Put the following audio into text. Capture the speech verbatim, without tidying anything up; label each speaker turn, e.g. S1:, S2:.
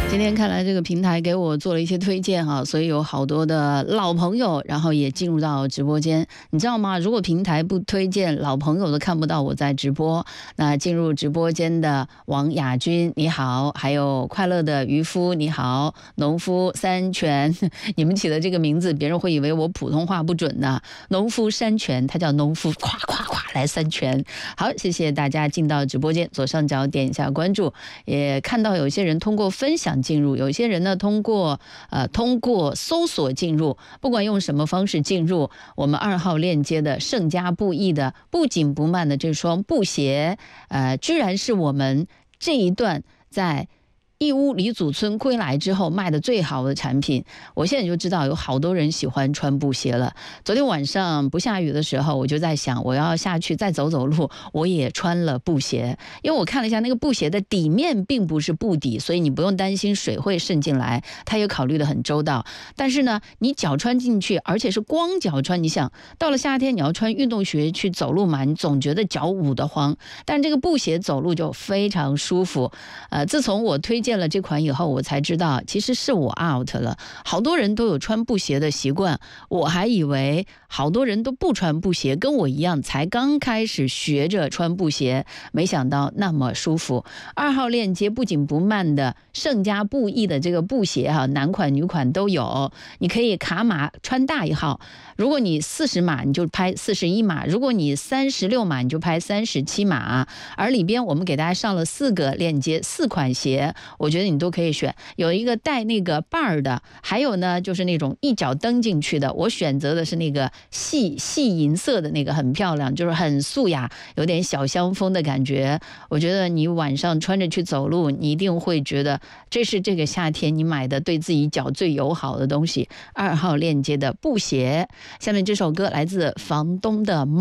S1: 今天看来这个平台给我做了一些推荐哈，所以有好多的老朋友，然后也进入到直播间。你知道吗？如果平台不推荐，老朋友都看不到我在直播。那进入直播间的王雅君你好，还有快乐的渔夫你好，农夫山泉，你们起的这个名字，别人会以为我普通话不准呢。农夫山泉，他叫农夫，夸夸夸来山泉。好，谢谢大家进到直播间，左上角点一下关注，也看到有些人通过分享进入，有些人呢通过呃通过搜索进入，不管用什么方式进入，我们二号链接的盛家布艺的不紧不慢的这双布鞋，呃，居然是我们这一段在义乌李祖村归来之后卖的最好的产品。我现在就知道有好多人喜欢穿布鞋了。昨天晚上不下雨的时候，我就在想我要下去再走走路，我也穿了布鞋，因为我看了一下那个布鞋的底面并不是布底，所以你不用担心水会渗进来，它也考虑得很周到。但是呢，你脚穿进去，而且是光脚穿，你想到了夏天你要穿运动鞋去走路嘛，你总觉得脚捂得慌，但这个布鞋走路就非常舒服。呃，自从我推荐见了这款以后，我才知道其实是我 out 了。好多人都有穿布鞋的习惯，我还以为好多人都不穿布鞋，跟我一样才刚开始学着穿布鞋，没想到那么舒服。二号链接不紧不慢的盛家布艺的这个布鞋哈，男款女款都有，你可以卡码穿大一号，如果你四十码你就拍四十一码，如果你三十六码你就拍三十七码。而里边我们给大家上了四个链接，四款鞋。我觉得你都可以选，有一个带那个把儿的，还有呢就是那种一脚蹬进去的。我选择的是那个细细银色的那个，很漂亮，就是很素雅，有点小香风的感觉。我觉得你晚上穿着去走路，你一定会觉得这是这个夏天你买的对自己脚最友好的东西。二号链接的布鞋，下面这首歌来自房东的猫。